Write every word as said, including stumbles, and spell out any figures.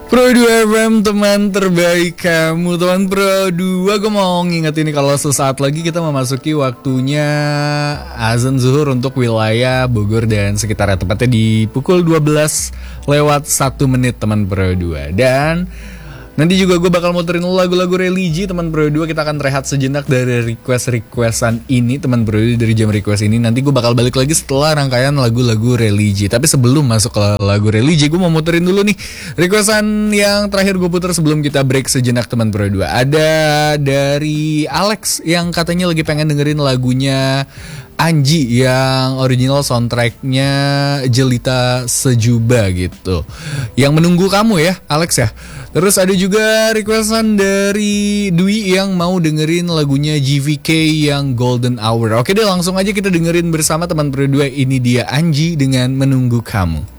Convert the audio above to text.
Pro dua F M, teman terbaik kamu. Teman Pro dua, gue mau ngingetin kalau sesaat lagi kita memasuki waktunya azan zuhur untuk wilayah Bogor dan sekitarnya. Tepatnya di pukul dua belas lewat satu menit teman Pro dua. Dan nanti juga gue bakal muterin lagu-lagu religi teman Pro dua. Kita akan rehat sejenak dari request-requestan ini teman Pro dua, dari jam request ini. Nanti gue bakal balik lagi setelah rangkaian lagu-lagu religi. Tapi sebelum masuk ke lagu religi, gue mau muterin dulu nih requestan yang terakhir gue putar sebelum kita break sejenak teman Pro dua. Ada dari Alex yang katanya lagi pengen dengerin lagunya Anji yang original soundtracknya Jelita Sejuba gitu. Yang menunggu kamu ya Alex ya. Terus ada juga requestan dari Dwi yang mau dengerin lagunya G V K yang Golden Hour. Oke deh, langsung aja kita dengerin bersama teman Pro dua. Ini dia Anji dengan Menunggu Kamu.